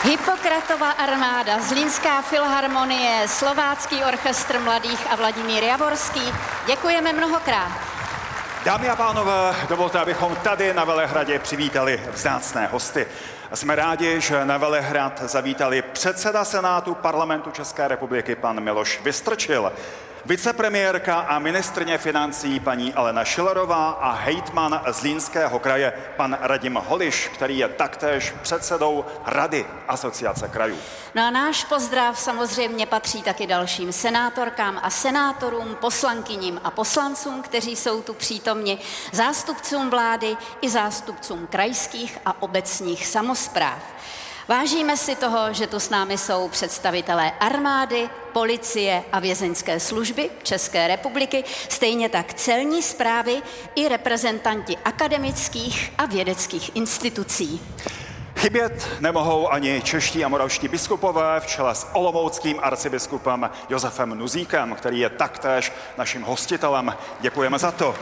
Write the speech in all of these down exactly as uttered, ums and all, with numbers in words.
Hippokratova armáda, Zlínská filharmonie, Slovácký orchestr mladých a Vladimír Javorský. Děkujeme mnohokrát. Dámy a pánové, dovolte, abychom tady na Velehradě přivítali vzácné hosty. Jsme rádi, že na Velehrad zavítali předseda Senátu Parlamentu České republiky pan Miloš Vystrčil, vicepremiérka a ministryně financí paní Alena Schillerová a hejtman Zlínského kraje pan Radim Holiš, který je taktéž předsedou Rady Asociace krajů. No a náš pozdrav samozřejmě patří taky dalším senátorkám a senátorům, poslankyním a poslancům, kteří jsou tu přítomni, zástupcům vlády i zástupcům krajských a obecních samospráv. Vážíme si toho, že tu s námi jsou představitelé armády, policie a vězeňské služby České republiky, stejně tak celní správy i reprezentanti akademických a vědeckých institucí. Chybět nemohou ani čeští a moravští biskupové v čele s olomouckým arcibiskupem Josefem Nuzíkem, který je taktéž naším hostitelem. Děkujeme za to.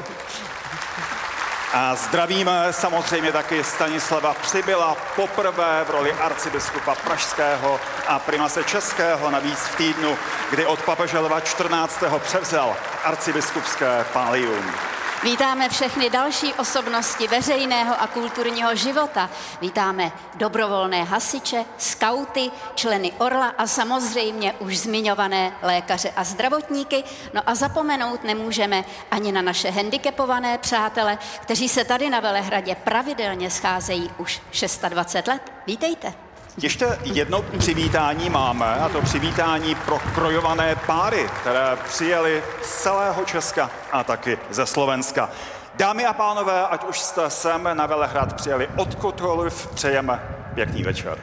A zdravíme samozřejmě taky Stanislava Přibyla, poprvé v roli arcibiskupa pražského a primase českého, navíc v týdnu, kdy od papeže Lva čtrnáctého převzal arcibiskupské pallium. Vítáme všechny další osobnosti veřejného a kulturního života. Vítáme dobrovolné hasiče, skauty, členy Orla a samozřejmě už zmiňované lékaře a zdravotníky. No a zapomenout nemůžeme ani na naše handicapované přátele, kteří se tady na Velehradě pravidelně scházejí už dvacet šest let. Vítejte. Ještě jedno přivítání máme, a to přivítání pro krojované páry, které přijeli z celého Česka a taky ze Slovenska. Dámy a pánové, ať už jste sem na Velehrad přijeli odkudkoliv, přejeme pěkný večer.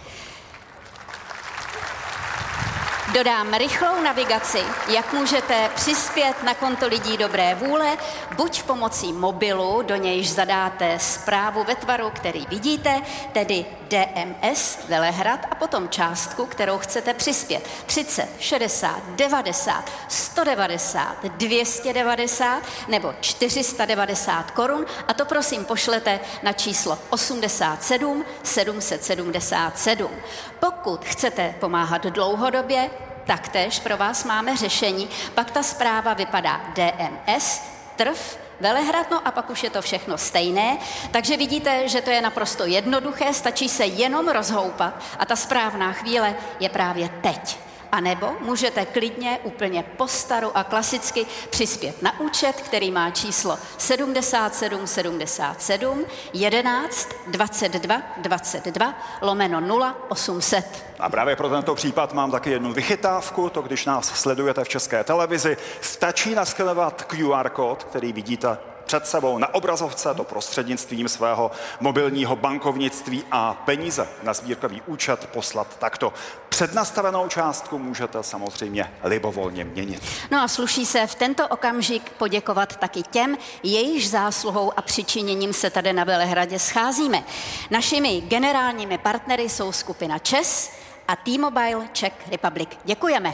Dodám rychlou navigaci, jak můžete přispět na konto lidí dobré vůle, buď pomocí mobilu, do nějž zadáte zprávu ve tvaru, který vidíte, tedy D M S Velehrad a potom částku, kterou chcete přispět. třicet, šedesát, devadesát, sto devadesát, dvě stě devadesát nebo čtyři sta devadesát korun a to prosím pošlete na číslo osmdesát sedm sedm set sedmdesát sedm. Pokud chcete pomáhat dlouhodobě, taktéž pro vás máme řešení, pak ta zpráva vypadá D M S, trv, Velehrad, no a pak už je to všechno stejné, takže vidíte, že to je naprosto jednoduché, stačí se jenom rozhoupat a ta správná chvíle je právě teď. A nebo můžete klidně úplně po staru a klasicky přispět na účet, který má číslo sedmdesát sedm sedmdesát sedm jedenáct dvacet dva dvacet dva lomeno nula osm set. A právě pro tento případ mám taky jednu vychytávku, to když nás sledujete v České televizi, stačí naskenovat Q R kód, který vidíte před sebou na obrazovce, to prostřednictvím svého mobilního bankovnictví a peníze na sbírkový účet poslat takto. Přednastavenou částku můžete samozřejmě libovolně měnit. No a sluší se v tento okamžik poděkovat taky těm, jejichž zásluhou a přičiněním se tady na Velehradě scházíme. Našimi generálními partnery jsou skupina ČES a T-Mobile Czech Republic. Děkujeme.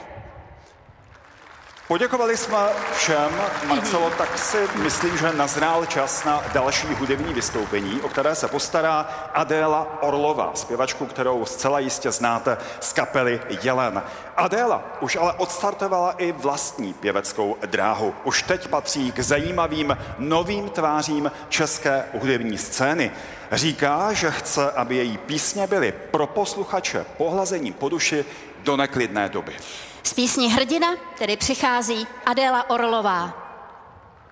Poděkovali jsme všem, Marcelo, tak si myslím, že nazrál čas na další hudební vystoupení, o které se postará Adéla Orlová, zpěvačku, kterou zcela jistě znáte z kapely Jelen. Adéla už ale odstartovala i vlastní pěveckou dráhu. Už teď patří k zajímavým novým tvářím české hudební scény. Říká, že chce, aby její písně byly pro posluchače pohlazením po duši do neklidné doby. Z písní Hrdina tedy přichází Adéla Orlová.